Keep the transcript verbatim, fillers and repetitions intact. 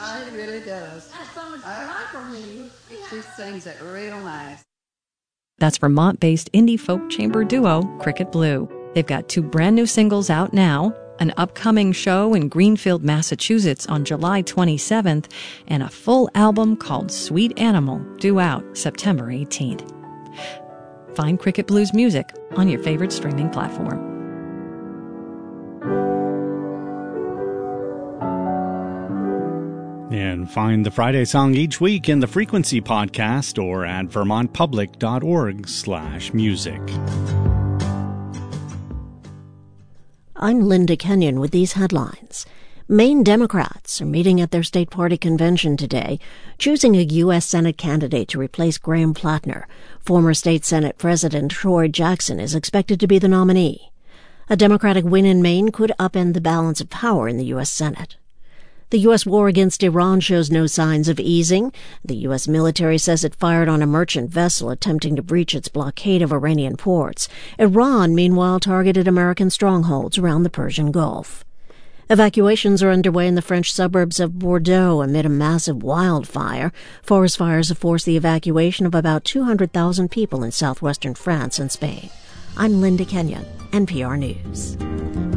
It really does. That's so much I- fun for me. She sings it real nice. That's Vermont-based indie folk chamber duo Cricket Blue. They've got two brand new singles out now, an upcoming show in Greenfield, Massachusetts on July twenty-seventh, and a full album called Sweet Animal due out September eighteenth. Find Cricket Blue's music on your favorite streaming platform. And find the Friday Song each week in the Frequency podcast or at vermontpublic.org slash music. I'm Linda Kenyon with these headlines. Maine Democrats are meeting at their state party convention today, choosing a U S Senate candidate to replace Graham Plattner. Former state Senate President Troy Jackson is expected to be the nominee. A Democratic win in Maine could upend the balance of power in the U S Senate. The U S war against Iran shows no signs of easing. The U S military says it fired on a merchant vessel attempting to breach its blockade of Iranian ports. Iran, meanwhile, targeted American strongholds around the Persian Gulf. Evacuations are underway in the French suburbs of Bordeaux amid a massive wildfire. Forest fires have forced the evacuation of about two hundred thousand people in southwestern France and Spain. I'm Linda Kenyon, N P R News.